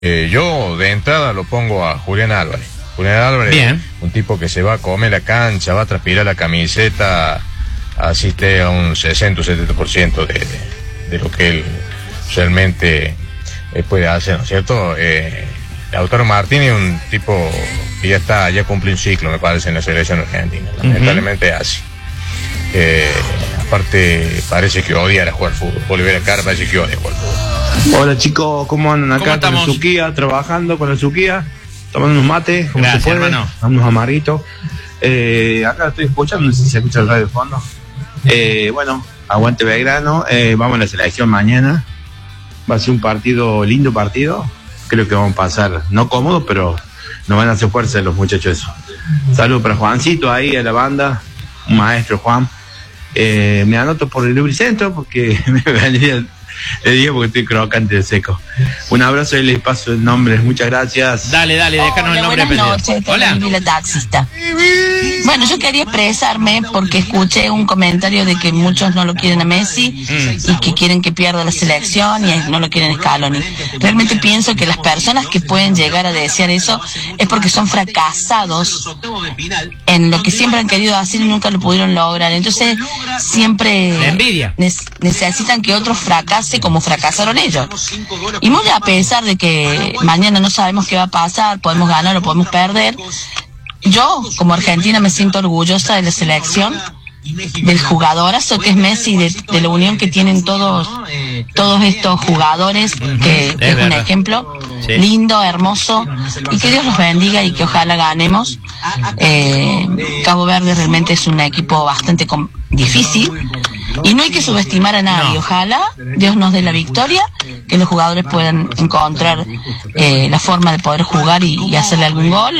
Yo de entrada lo pongo a Julián Álvarez. Julián Álvarez, bien. Un tipo que se va a comer la cancha, va a transpirar la camiseta, asiste a un 60 o 70% de lo que él realmente puede hacer, ¿no es cierto? Lautaro Martínez es un tipo que ya cumplió un ciclo, me parece, en la selección argentina. Lamentablemente es así. Aparte, parece que odia jugar fútbol. Bolívar Cara parece que odia jugar fútbol. Hola chicos, ¿cómo andan acá? Con el Suquía, trabajando con el Suquía, tomando unos mates, como se puede, unos amaritos. Acá estoy escuchando, no sé si se escucha el radio de fondo. Bueno, aguante Belgrano, vamos a la selección mañana. Va a ser un partido, lindo partido. Creo que vamos a pasar, no cómodo, pero nos van a hacer fuerza los muchachos eso. Saludos para Juancito ahí, a la banda, un maestro Juan. Me anoto por el Lubricentro porque me vendría el día porque estoy crocante de seco. Un abrazo y les paso el nombre, muchas gracias. Dale, déjanos el nombre. Buenas noches, hola. La taxista. Bueno, yo quería expresarme porque escuché un comentario de que muchos no lo quieren a Messi y que quieren que pierda la selección y no lo quieren Scaloni. Realmente pienso que las personas que pueden llegar a desear eso es porque son fracasados en lo que siempre han querido hacer y nunca lo pudieron lograr. Entonces siempre necesitan que otros fracasen como fracasaron ellos. Y muy a pesar de que mañana no sabemos qué va a pasar, podemos ganar o podemos perder, yo como argentina me siento orgullosa de la selección, del jugadorazo que es Messi, de la unión que tienen todos estos jugadores, que es un ejemplo lindo, hermoso, y que Dios los bendiga y que ojalá ganemos. Cabo Verde realmente es un equipo bastante difícil y no hay que subestimar a nadie. Ojalá Dios nos dé la victoria, que los jugadores puedan encontrar la forma de poder jugar y hacerle algún gol,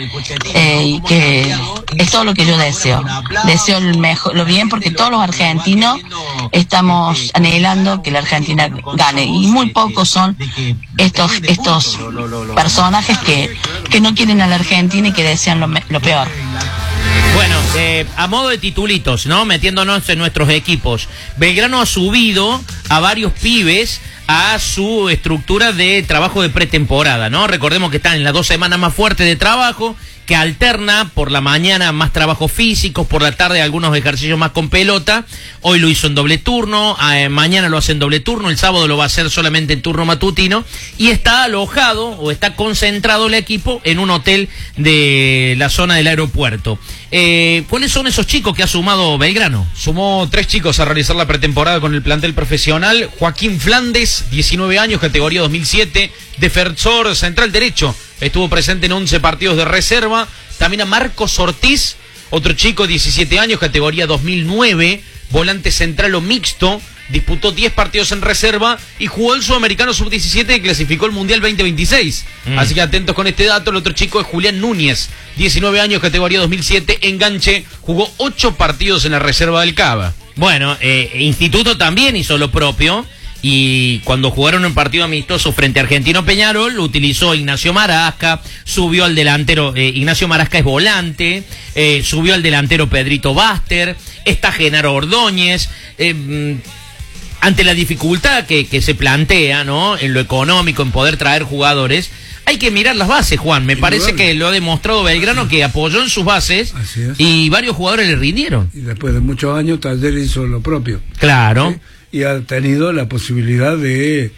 y que es todo lo que yo deseo lo bien, porque todos los argentinos estamos anhelando que la Argentina gane, y muy pocos son estos personajes que no quieren a la Argentina y que desean lo peor. Bueno, a modo de titulitos, ¿no? Metiéndonos en nuestros equipos. Belgrano ha subido a varios pibes a su estructura de trabajo de pretemporada, ¿no? Recordemos que están en las 2 semanas más fuertes de trabajo, que alterna por la mañana más trabajos físicos, por la tarde algunos ejercicios más con pelota. Hoy lo hizo en doble turno, mañana lo hace en doble turno, el sábado lo va a hacer solamente en turno matutino, y está alojado o está concentrado el equipo en un hotel de la zona del aeropuerto. ¿Cuáles son esos chicos que ha sumado Belgrano? Sumó 3 chicos a realizar la pretemporada con el plantel profesional. Joaquín Flandes, 19 años, categoría 2007, defensor central derecho. Estuvo presente en 11 partidos de reserva. También a Marcos Ortiz, otro chico, 17 años, categoría 2009, volante central o mixto. Disputó 10 partidos en reserva y jugó el Sudamericano Sub-17 que clasificó el Mundial 2026. Así que atentos con este dato. El otro chico es Julián Núñez, 19 años, categoría 2007, enganche. Jugó 8 partidos en la reserva del Cava. Bueno, Instituto también hizo lo propio. Y cuando jugaron un partido amistoso frente a Argentino Peñarol, lo utilizó Ignacio Marasca, subió al delantero, Ignacio Marasca es volante, subió al delantero Pedrito Baster, está Genaro Ordóñez. Ante la dificultad que se plantea, ¿no?, en lo económico, en poder traer jugadores, hay que mirar las bases, Juan. Me parece que lo ha demostrado Belgrano, que apoyó en sus bases y varios jugadores le rindieron. Y después de muchos años, Talleres hizo lo propio. Claro. ¿Sí? Y ha tenido la posibilidad de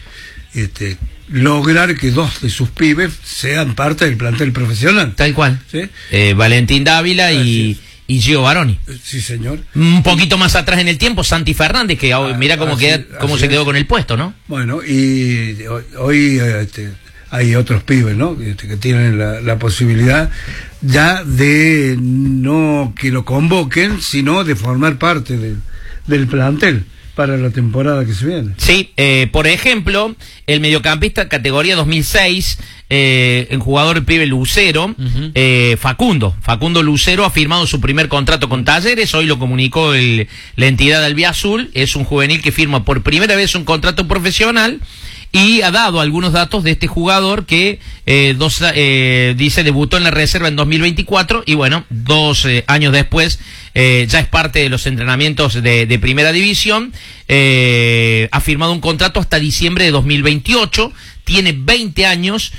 lograr que 2 de sus pibes sean parte del plantel profesional. Tal cual. ¿Sí? Valentín Dávila y Gio Baroni. Sí, señor. Un poquito más atrás en el tiempo, Santi Fernández, que mira cómo se quedó con el puesto, ¿no? Bueno, y hoy hay otros pibes, ¿no?, que tienen la posibilidad ya de no que lo convoquen, sino de formar parte del plantel para la temporada que se viene. Sí, por ejemplo, el mediocampista categoría 2006, el jugador pibe Lucero, Facundo Lucero ha firmado su primer contrato con Talleres. Hoy lo comunicó la entidad Albiazul. Es un juvenil que firma por primera vez un contrato profesional y ha dado algunos datos de este jugador que dice debutó en la reserva en 2024 y bueno, 2 años después ya es parte de los entrenamientos de primera división. Ha firmado un contrato hasta diciembre de 2028, tiene 20 años,